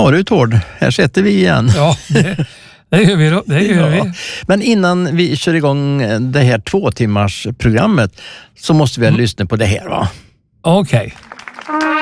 Ja du Tord, här sätter vi igen. Ja, det gör vi då. Det gör vi. Men innan vi kör igång det här 2 timmars programmet så måste vi lyssna på det här va? Okej.